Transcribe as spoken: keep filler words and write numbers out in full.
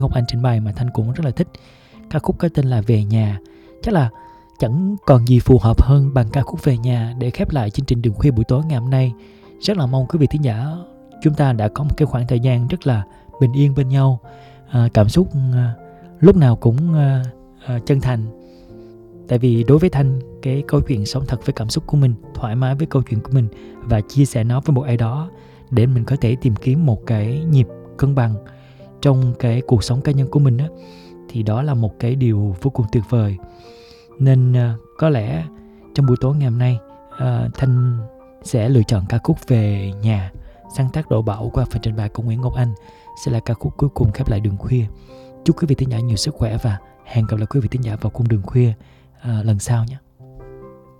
Ngọc Anh trình bày mà Thanh cũng rất là thích. Ca khúc có tên là Về Nhà. Chắc là chẳng còn gì phù hợp hơn bằng ca khúc Về Nhà để khép lại chương trình Đường Khuya buổi tối ngày hôm nay. Rất là mong quý vị thính giả chúng ta đã có một cái khoảng thời gian rất là bình yên bên nhau, à, cảm xúc à, lúc nào cũng à, à, chân thành. Tại vì đối với Thanh, cái câu chuyện sống thật với cảm xúc của mình, thoải mái với câu chuyện của mình và chia sẻ nó với một ai đó để mình có thể tìm kiếm một cái nhịp cân bằng trong cái cuộc sống cá nhân của mình á, thì đó là một cái điều vô cùng tuyệt vời. Nên uh, có lẽ trong buổi tối ngày hôm nay, uh, Thanh sẽ lựa chọn ca khúc Về Nhà, sáng tác Đỗ Bảo qua phần trình bày của Nguyễn Ngọc Anh, sẽ là ca khúc cuối cùng khép lại Đường Khuya. Chúc quý vị thính giả nhiều sức khỏe và hẹn gặp lại quý vị thính giả vào khung Đường Khuya uh, lần sau nhé.